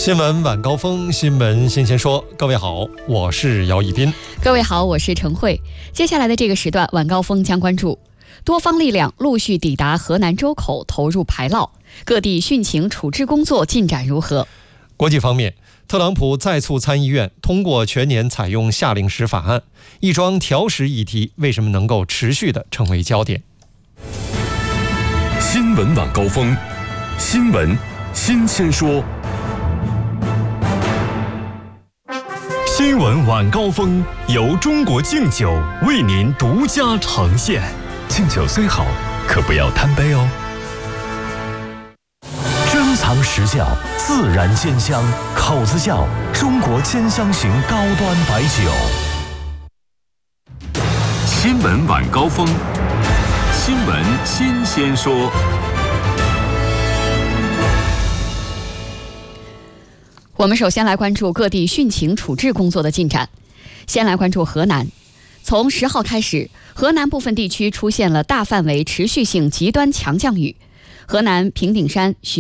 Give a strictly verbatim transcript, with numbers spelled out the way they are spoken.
新闻晚高峰，新闻新鲜说。各位好，我是姚一斌。 各位好，我是陈慧。接下来的这个时段，晚高峰将关注多方力量陆续抵达河南周口，投入排涝，各地汛情处置工作进展如何？ 国际方面，特朗普再促参议院通过全年采用夏令时法案，一桩调时议题为什么能够持续的成为焦点？ 新闻晚高峰，新闻新鲜说。新闻晚高峰由中国敬酒为您独家呈现。敬酒虽好，可不要贪杯哦。珍藏实窖，自然兼香，口子窖中国兼香型高端白酒。新闻晚高峰，新闻新鲜说。 我们首先来关注各地汛情处置工作的进展。先来关注河南，从十号开始，河南部分地区出现了大范围持续性极端强降雨，河南平顶山、许